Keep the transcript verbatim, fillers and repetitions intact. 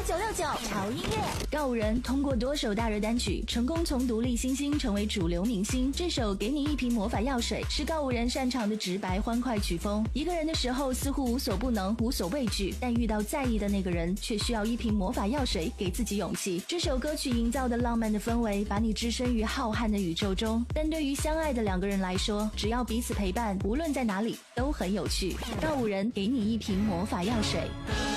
九六九潮音乐。告五人通过多首大热单曲，成功从独立新星成为主流明星。这首《给你一瓶魔法药水》是告五人擅长的直白欢快曲风。一个人的时候似乎无所不能，无所畏惧，但遇到在意的那个人，却需要一瓶魔法药水给自己勇气。这首歌曲营造的浪漫的氛围，把你置身于浩瀚的宇宙中。但对于相爱的两个人来说，只要彼此陪伴，无论在哪里都很有趣。告五人给你一瓶魔法药水。